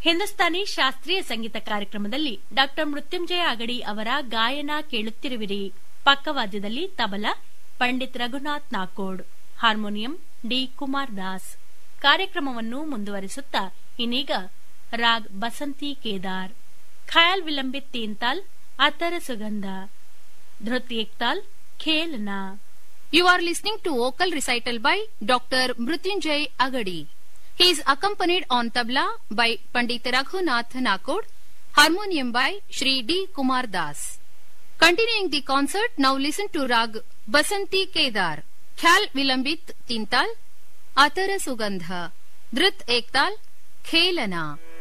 ಹಿಂದೂಸ್ತಾನಿ ಶಾಸ್ತ್ರೀಯ ಸಂಗೀತ ಕಾರ್ಯಕ್ರಮದಲ್ಲಿ ಡಾ ಮೃತ್ಯುಂಜಯ ಅಗಡಿ ಅವರ ಗಾಯನ ಕೇಳುತ್ತಿರುವಿರಿ. ಪಕ್ಕವಾದ್ಯದಲ್ಲಿ ತಬಲಾ ಪಂಡಿತ್ ರಘುನಾಥ್ ನಾಕೋಡ್, ಹಾರ್ಮೋನಿಯಂ ಡಿ ಕುಮಾರ್ ದಾಸ್. ಕಾರ್ಯಕ್ರಮವನ್ನು ಮುಂದುವರಿಸುತ್ತಾ ಇನ್ನೀಗ ರಾಗ್ ಬಸಂತಿ ಕೇದಾರ್, ಖಯಾಲ್ ವಿಲಂಬಿತ್ ತೀನ್ತಾಲ್ ಅತರ ಸುಗಂಧ, ಧೃತ್ Ektaal ಖೇಲ್ನಾ. You are listening to vocal recital by Dr. Mrutyunjay Agadi. He is accompanied on tabla by Pandit Raghunath Nakod, harmonium by Shri D. Kumar Das. Continuing the concert, now listen to Rag Basanti Kedar, Khyal Vilambit Tintal, Atara Sugandha, Dhrit Ektal, Khelana.